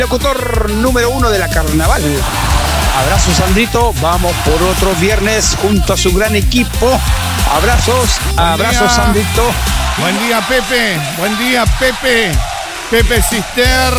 locutor número 1 de la carnaval. Abrazo, Sandrito. Vamos por otro viernes junto a su gran equipo. Abrazos, Sandrito. Buen día, Pepe. Buen día, Pepe. Pepe Cister.